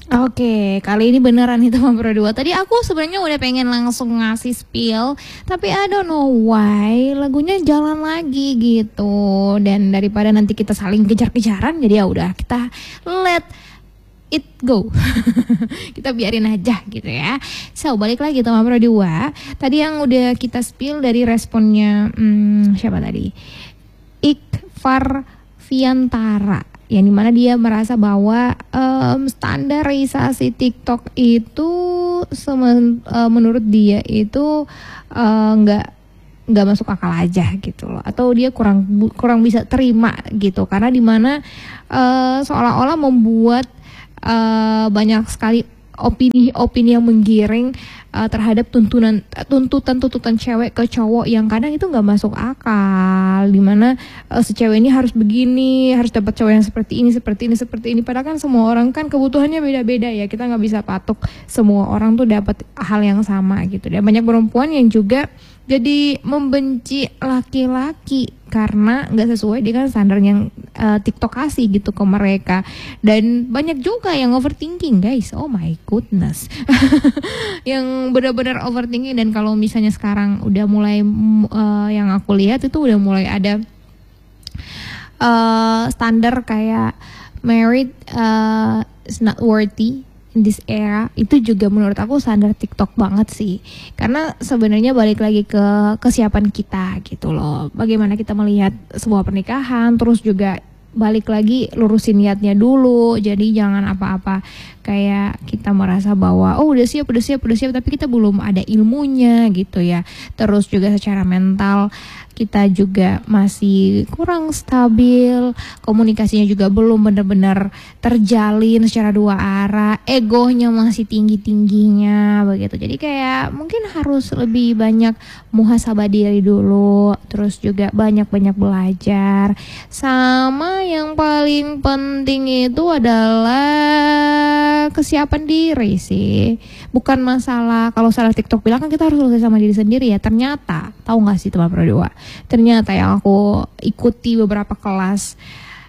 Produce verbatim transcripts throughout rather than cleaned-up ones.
Oke, kali ini beneran itu Teman Pro dua. Tadi aku sebenarnya udah pengen langsung ngasih spill, tapi I don't know why lagunya jalan lagi gitu. Dan daripada nanti kita saling kejar-kejaran, jadi ya udah kita let it go. Kita biarin aja gitu ya. So, balik lagi Teman Pro dua. Tadi yang udah kita spill dari responnya hmm, siapa tadi? Ikfar Fiantara, yang dimana dia merasa bahwa um, standarisasi TikTok itu semen, uh, menurut dia itu nggak uh, nggak masuk akal aja gitu loh, atau dia kurang kurang bisa terima gitu, karena dimana uh, seolah-olah membuat uh, banyak sekali opini-opini yang menggiring uh, terhadap tuntunan tuntutan-tuntutan cewek ke cowok yang kadang itu nggak masuk akal, dimana uh, si cewek ini harus begini, harus dapat cowok yang seperti ini, seperti ini, seperti ini. Padahal kan semua orang kan kebutuhannya beda-beda ya, kita nggak bisa patok semua orang tuh dapat hal yang sama gitu. Dan banyak perempuan yang juga jadi membenci laki-laki karena nggak sesuai dengan standar yang uh, TikTok kasih gitu ke mereka. Dan banyak juga yang overthinking guys, oh my goodness. Yang benar-benar overthinking. Dan kalau misalnya sekarang udah mulai uh, yang aku lihat itu udah mulai ada uh, standar kayak married uh, is not worthy in this era, itu juga menurut aku standar TikTok banget sih. Karena sebenarnya balik lagi ke kesiapan kita gitu loh. Bagaimana kita melihat sebuah pernikahan, terus juga balik lagi lurusin niatnya dulu. Jadi jangan apa-apa kayak kita merasa bahwa oh udah siap, udah siap, udah siap, tapi kita belum ada ilmunya gitu ya. Terus juga secara mental kita juga masih kurang stabil, komunikasinya juga belum benar-benar terjalin secara dua arah, egonya masih tinggi-tingginya begitu. Jadi kayak mungkin harus lebih banyak muhasabah diri dulu, terus juga banyak-banyak belajar. Sama yang paling penting itu adalah kesiapan diri sih. Bukan masalah kalau salah TikTok bilang kan kita harus selesai sama diri sendiri ya. Ternyata, tahu gak sih Teman Pro dua? Ternyata yang aku ikuti beberapa kelas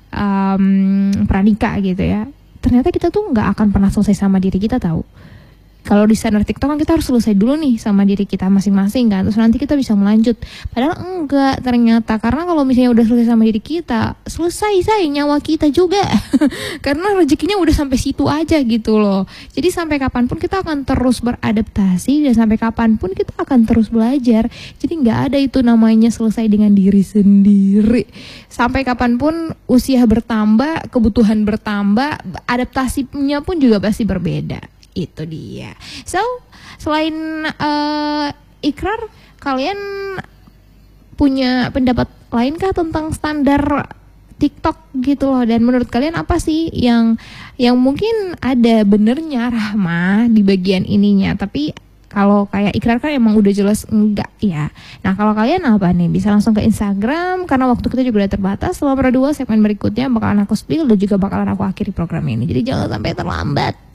um, pranika gitu ya, ternyata kita tuh nggak akan pernah selesai sama diri kita tahu. Kalau di standar TikTok kan kita harus selesai dulu nih sama diri kita masing-masing kan, terus nanti kita bisa melanjut. Padahal enggak ternyata, karena kalau misalnya udah selesai sama diri kita, selesai say nyawa kita juga. Karena rezekinya udah sampai situ aja gitu loh. Jadi sampai kapanpun kita akan terus beradaptasi, dan sampai kapanpun kita akan terus belajar. Jadi nggak ada itu namanya selesai dengan diri sendiri. Sampai kapanpun usia bertambah, kebutuhan bertambah, adaptasinya pun juga pasti berbeda. Itu dia. So, selain uh, Ikrar, kalian punya pendapat lainkah tentang standar TikTok gitu loh? Dan menurut kalian apa sih yang yang mungkin ada benernya Rahma di bagian ininya, tapi kalau kayak Ikrar kan emang udah jelas enggak ya. Nah kalau kalian apa nih? Bisa langsung ke Instagram, karena waktu kita juga udah terbatas. Selama dua segmen berikutnya bakalan aku spill dan juga bakalan aku akhiri program ini. Jadi jangan sampai terlambat.